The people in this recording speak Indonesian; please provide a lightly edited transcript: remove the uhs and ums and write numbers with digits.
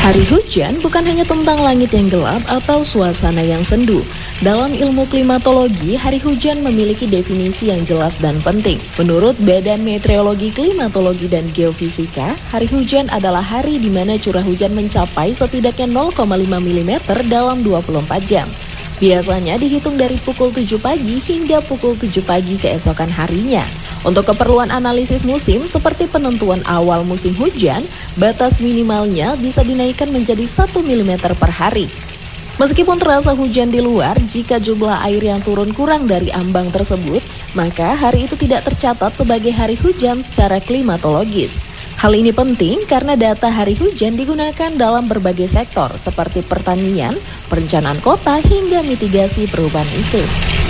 Hari hujan bukan hanya tentang langit yang gelap atau suasana yang sendu. Dalam ilmu klimatologi, hari hujan memiliki definisi yang jelas dan penting. Menurut Badan Meteorologi, Klimatologi, dan Geofisika, hari hujan adalah hari di mana curah hujan mencapai setidaknya 0,5 mm dalam 24 jam. Biasanya dihitung dari pukul 7 pagi hingga pukul 7 pagi keesokan harinya. Untuk keperluan analisis musim seperti penentuan awal musim hujan, batas minimalnya bisa dinaikkan menjadi 1 mm per hari. Meskipun terasa hujan di luar, jika jumlah air yang turun kurang dari ambang tersebut, maka hari itu tidak tercatat sebagai hari hujan secara klimatologis. Hal ini penting karena data hari hujan digunakan dalam berbagai sektor seperti pertanian, perencanaan kota, hingga mitigasi perubahan iklim.